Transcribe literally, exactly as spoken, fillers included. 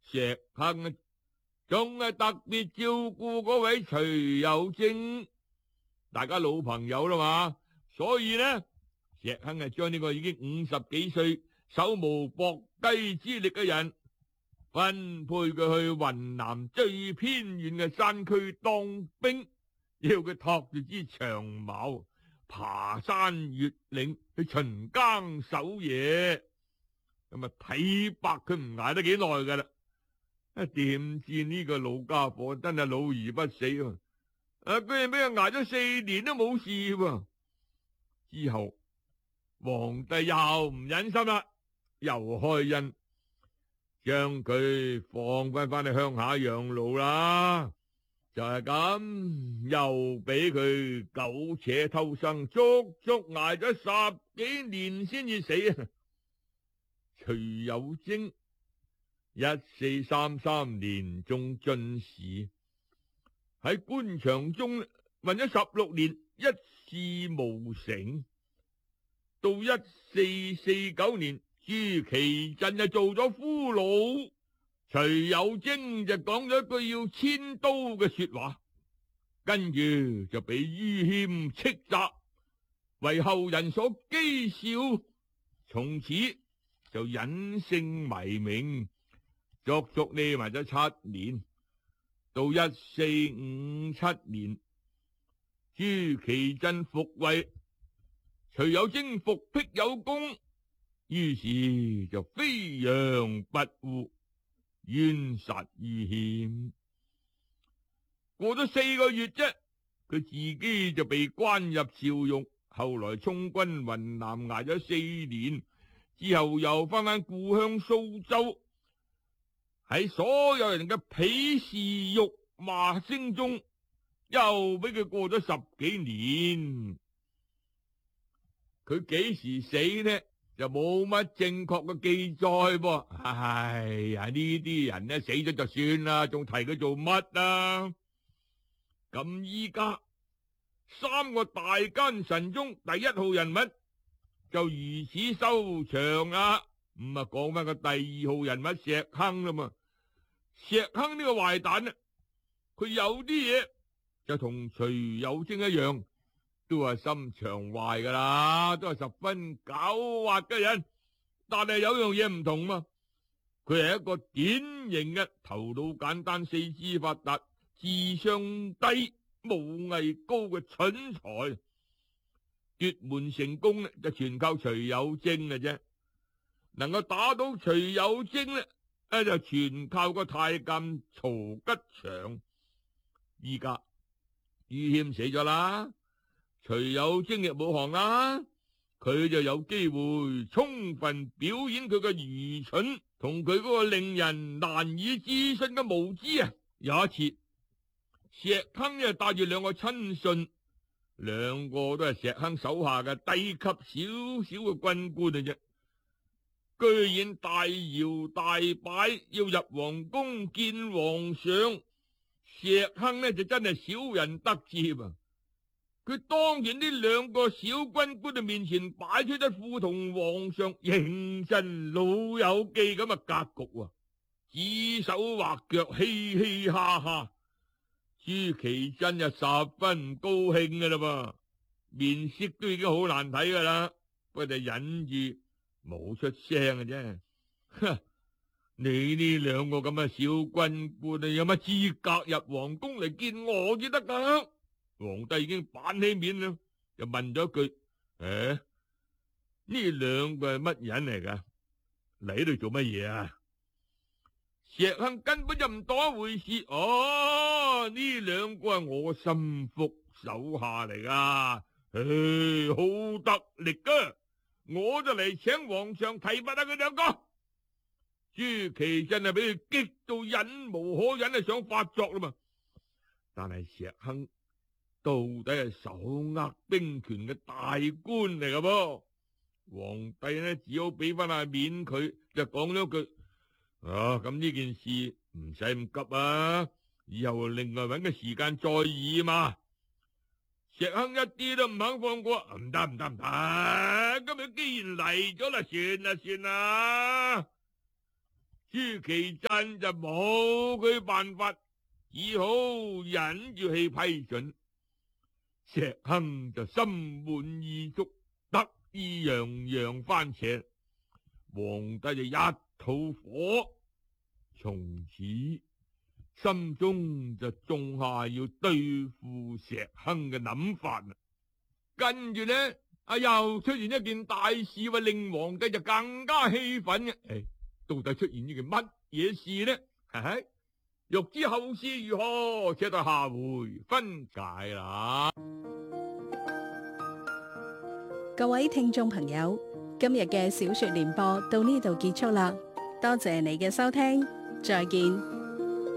石亨啊，仲係特別照顧嗰位徐有貞，大家老朋友啦嘛，所以呢，石亨係將呢個已經五十幾歲、手無縛雞之力嘅人，分配佢去雲南最偏遠嘅山區當兵，要佢托住支長矛，爬山越嶺去巡更守夜。咁啊，睇白佢唔捱得幾耐噶啦。啊，點知呢個老家伙真係老而不死啊！啊，居然俾佢捱咗四年都冇事喎。之後皇帝又唔忍心啦，又開恩將佢放翻翻去鄉下養老啦。就係咁，又俾佢苟且偷生，足足捱咗十幾年先至死啊！徐有貞一四三三年中進士，喺官場中混咗十六年，一事無成。到一四四九年，朱祁鎮就做咗俘虜，徐有貞就講咗一句要遷都嘅說話，跟住就俾于謙斥責，為後人所譏笑，從此就隱姓埋名，足足匿埋咗七年。到一四五七年，朱祁鎮復位，徐有貞復辟有功，於是就飛揚跋扈，冤殺于謙。過咗四個月啫，佢自己就被關入邵獄，後來充軍雲南，捱咗四年。之後又翻返故鄉蘇州，喺所有人嘅鄙視辱罵聲中，又俾佢過咗十幾年。佢幾時死呢？就冇乜正確嘅記載噃。唉呀，呢啲人呢，死咗就算啦，仲提佢做乜啊？咁依家三個大奸臣中第一號人物就如此收場啦。咁啊，講翻個第二號人物石亨啦嘛。石亨呢個壞蛋啊，佢有啲嘢就同徐有貞一樣，都係心腸壞噶啦，都係十分狡猾嘅人。但係有樣嘢唔同嘛，佢係一個典型嘅頭腦簡單、四肢發達、智商低、武藝高嘅蠢材。奪門成功呢，就全靠徐有貞嘅啫。能夠打倒徐有貞呢，啊就全靠個太監曹吉祥。依家于謙死咗啦，徐有貞亦冇行啦，佢就有機會充分表演佢嘅愚蠢同佢嗰個令人難以置信嘅無知啊！有一次，石亨就帶住兩個親信，兩個都係石亨手下嘅低級少少嘅軍官嚟啫，居然大搖大擺要入皇宮見皇上。石亨呢就真係小人得志啊！佢當然呢兩個小軍官嘅面前擺出一副同皇上認真老友記咁嘅格局啊，指手畫腳，嘻嘻哈哈。朱祁鎮就十分唔高興噶啦噃，面色都已經好難睇噶啦，不過就忍住冇出聲嘅啫。哼，你呢兩個咁嘅小軍官啊，有乜資格入皇宮嚟見我至得噶？皇帝已經板起面啦，就問咗句：誒，呢兩個係乜人嚟噶？嚟喺度做乜嘢啊？石亨根本就唔當一回事。哦，呢兩個係我心腹手下嚟噶，誒，好得力噶，我就嚟請皇上提拔下佢兩個。朱祁鎮係俾佢激到忍無可忍，係想發作啦嘛。但係石亨到底係手握兵權嘅大官嚟噶噃，皇帝呢只好俾翻下面佢，就講咗句：啊，咁呢件事唔使咁急啊，以後另外搵個時間再議嘛。石亨一啲都唔肯放過，唔得唔得唔得，今日既然嚟咗啦，算啦算啦。 朱祁鎮就冇佢辦法，只好忍住氣批准。石亨就心滿意足，得意洋洋翻斜。皇帝就一肚火，從此心中就種下要對付石亨嘅諗法啦。跟住呢，啊又出現一件大事，話令皇帝就更加氣憤嘅。誒，到底出現呢件乜嘢事呢？嘿嘿，欲知後事如何，且待下回分解啦。 各位聽眾朋友，今日嘅小說聯播到呢度結束啦，多謝你嘅收聽，再見。